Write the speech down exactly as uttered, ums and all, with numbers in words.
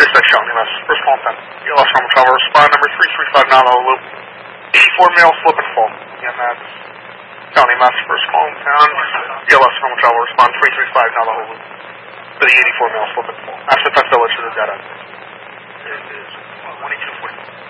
thirty-six, Shelton, that's first call in ten. E L S normal travel, respond number three three five nine loop. eighty-four male slip and fall. Again, that's County Mass first call in town. E L S normal travel, respond three three five Navajo loop. To the eighty-four male slip and fall. After Pet Village to the dead end. It is one eight two forty.